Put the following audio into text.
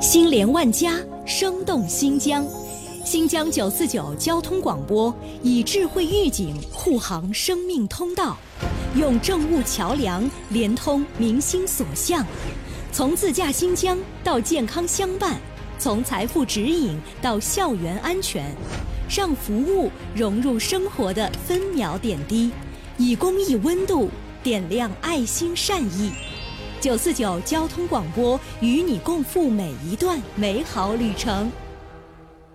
心连万家，生动新疆。新疆949交通广播以智慧预警护航生命通道，用政务桥梁连通民心所向，从自驾新疆到健康相伴，从财富指引到校园安全，让服务融入生活的分秒点滴，以公益温度点亮爱心善意。949交通广播与你共赴每一段美好旅程。